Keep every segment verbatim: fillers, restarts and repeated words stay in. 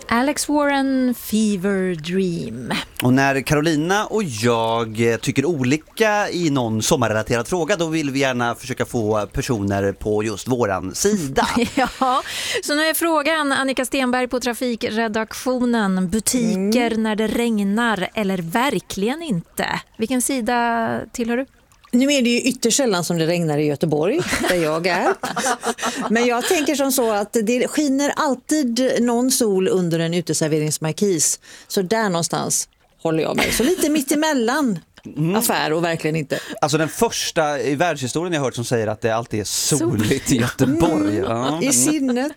Alex Warren, Fever Dream. Och när Carolina och jag tycker olika i någon sommarrelaterad fråga, då vill vi gärna försöka få personer på just våran sida. Ja, så nu är frågan, Annika Stenberg på Trafikredaktionen. Butiker mm. när det regnar eller verkligen inte? Vilken sida tillhör du? Nu är det ju ytterst sällan som det regnar i Göteborg, där jag är. Men jag tänker som så att det skiner alltid någon sol under en uteserveringsmarkis. Så där någonstans håller jag mig. Så lite mitt emellan mm. affär och verkligen inte. Alltså den första i världshistorien jag hört som säger att det alltid är soligt i Göteborg. Mm. Ja. I sinnet.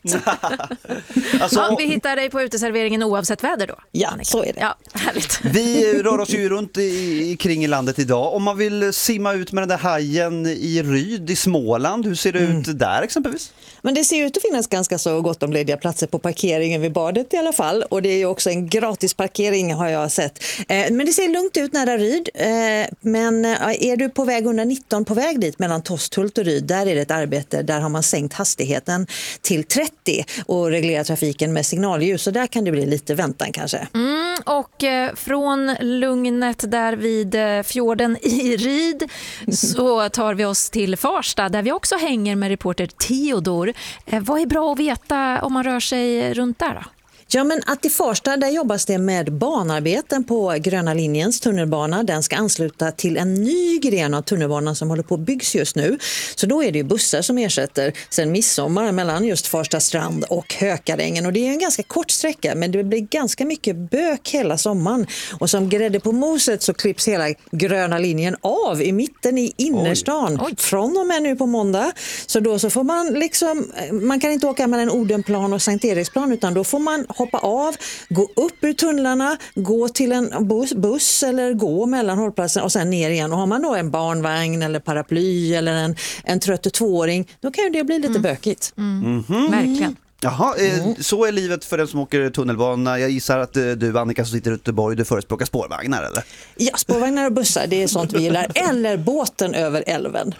Alltså, ja, vi hittar dig på uteserveringen oavsett väder då. Ja, Annika. Så är det. Ja, härligt. Vi rör oss ju runt i, kring i landet idag. Om man vill simma ut med den där hajen i Ryd i Småland, hur ser det mm. ut där exempelvis? Men det ser ut att finnas ganska så gott om lediga platser på parkeringen vid badet i alla fall. Och det är ju också en gratis parkering har jag sett. Eh, men det ser lugnt ut nära Ryd. Eh, men är du på väg under nitton på väg dit mellan Tosthult och Ryd, där är det ett arbete. Där har man sänkt hastigheten till trettio och reglerat trafiken med signalljus. Så där kan det bli lite väntan kanske. Mm, och eh, från lugnet där vid eh, fjorden i Ryd så tar vi oss till Farsta där vi också hänger med reporter Theodor. Eh, vad är bra att veta om man rör sig runt där då? Ja, men att i Farsta där jobbas det med banarbeten på Gröna linjens tunnelbana. Den ska ansluta till en ny gren av tunnelbanan som håller på att byggs just nu. Så då är det ju bussar som ersätter sen midsommar mellan just Farsta strand och Hökarängen. Och det är en ganska kort sträcka, men det blir ganska mycket bök hela sommaren. Och som grädde på moset så klipps hela Gröna linjen av i mitten i innerstan. Oj. Oj. Från och med nu på måndag. Så då så får man liksom, man kan inte åka mellan Odenplan och Sankt Eriksplan, utan då får man hoppa av, gå upp ur tunnlarna, gå till en buss, buss eller gå mellan hållplatsen och sen ner igen. Och har man då en barnvagn eller paraply eller en, en trött tvååring, då kan ju det bli lite mm. bökigt. Mm. Mm-hmm. Verkligen. Jaha, eh, så är livet för den som åker tunnelbana. Jag gissar att eh, du, Annika, som sitter i Göteborg, du förespråkar spårvagnar, eller? Ja, spårvagnar och bussar, det är sånt vi gillar. Eller båten över älven.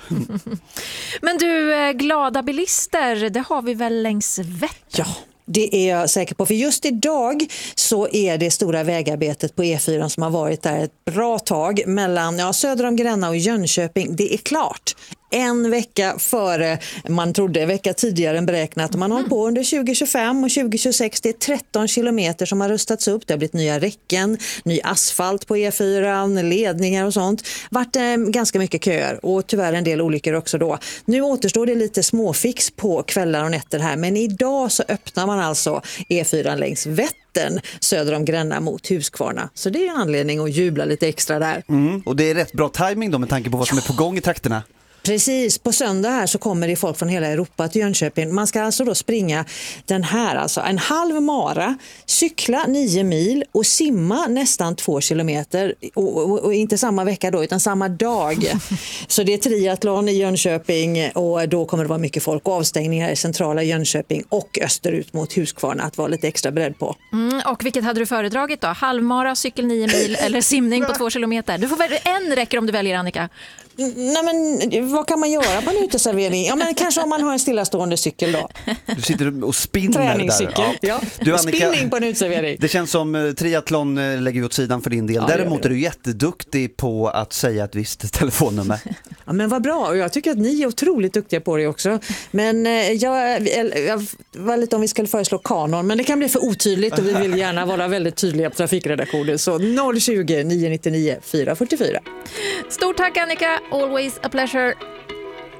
Men du, glada bilister, det har vi väl längs Vättern? Ja. Det är jag säker på, för just idag så är det stora vägarbetet på E fyra som har varit där ett bra tag mellan ja, söder om Gränna och Jönköping. Det är klart. En vecka före man trodde, en vecka tidigare än beräknat. Man har hållit på under tjugo tjugofem och tjugo tjugosex. Det är tretton kilometer som har rustats upp. Det har blivit nya räcken, ny asfalt på E fyra, ledningar och sånt. Vart eh, ganska mycket köer och tyvärr en del olyckor också då. Nu återstår det lite småfix på kvällar och nätter här. Men idag så öppnar man alltså E fyra längs Vättern söder om Gränna mot Huskvarna. Så det är en anledning att jubla lite extra där. Mm, och det är rätt bra timing då med tanke på vad som är på gång i trakterna. Precis, på söndag här så kommer det folk från hela Europa till Jönköping. Man ska alltså då springa den här, alltså en halv mara, cykla nio mil och simma nästan två kilometer. Och, och, och inte samma vecka då, utan samma dag. Så det är triathlon i Jönköping och då kommer det vara mycket folk och avstängningar i centrala Jönköping och österut mot Huskvarna att vara lite extra beredd på. Mm, och vilket hade du föredragit då? Halvmara, cykel nio mil eller simning på två kilometer? Du får väl en räcker om du väljer, Annika. Nej, men vad kan man göra på en uteservering? Ja, men kanske om man har en stillastående cykel då. Du sitter och spinner Träningscykel. där. Ja. Du, Annika, spinning på en uteservering. Det känns som triathlon lägger vi åt sidan för din del. Ja, däremot är du jätteduktig på att säga ett visst telefonnummer. Ja, men vad bra. Och jag tycker att ni är otroligt duktiga på det också. Men jag, jag var lite om vi skulle föreslå kanon. Men det kan bli för otydligt och vi vill gärna vara väldigt tydliga på trafikredaktionen. Så noll tjugo, nio nio nio, fyra fyra fyra. Stort tack, Annika. Always a pleasure.